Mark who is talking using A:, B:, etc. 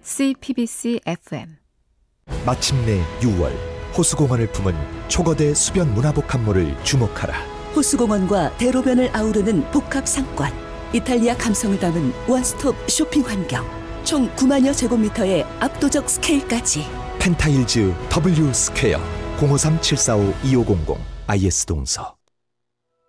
A: CPBC FM.
B: 마침내 6월 호수공원을 품은 초거대 수변 문화복합물을 주목하라.
C: 호수공원과 대로변을 아우르는 복합 상권, 이탈리아 감성을 담은 원스톱 쇼핑 환경, 총 9만여 제곱미터의 압도적 스케일까지.
B: 펜타일즈 W 스퀘어 053-745-2500 IS동서.